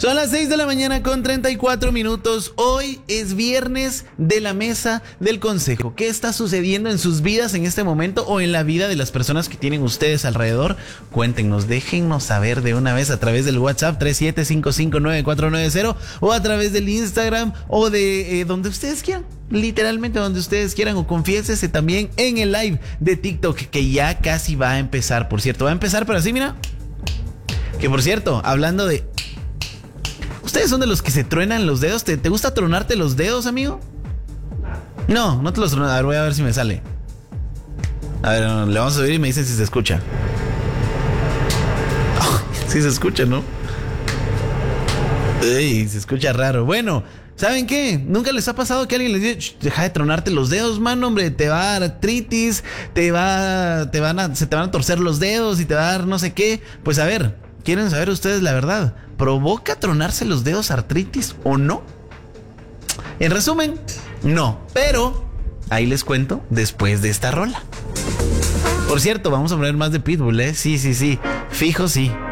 Son las 6 de la mañana con 34 minutos. Hoy es viernes de la mesa del consejo. ¿Qué está sucediendo en sus vidas en este momento o en la vida de las personas que tienen ustedes alrededor? Cuéntenos, déjennos saber de una vez a través del WhatsApp 37559490 o a través del Instagram o de donde ustedes quieran. Literalmente donde ustedes quieran, o confiésese también en el live de TikTok que ya casi va a empezar. Por cierto, va a empezar, pero así, mira. Que por cierto, hablando de... ¿Ustedes son de los que se truenan los dedos? ¿Te gusta tronarte los dedos, amigo? No te los tronas. A ver, voy a ver si me sale. A ver, le vamos a subir y me dicen si se escucha. Sí se escucha, ¿no? Ey, se escucha raro. Bueno, ¿saben qué? ¿Nunca les ha pasado que alguien les dice, deja de tronarte los dedos, mano, hombre? Te va a dar artritis, se te van a torcer los dedos y te va a dar no sé qué. Pues a ver, ¿quieren saber ustedes la verdad? ¿Provoca tronarse los dedos artritis o no? En resumen, no. Pero ahí les cuento después de esta rola. Por cierto, vamos a poner más de Pitbull, ¿eh? Sí. Fijo, sí.